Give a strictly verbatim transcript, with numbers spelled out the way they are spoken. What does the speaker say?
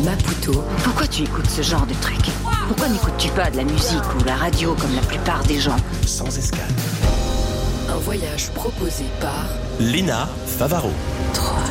Maputo. Pourquoi tu écoutes ce genre de truc ? Pourquoi n'écoutes-tu pas de la musique ou la radio comme la plupart des gens ? Sans escale. Un voyage proposé par Léna Favaro. trois.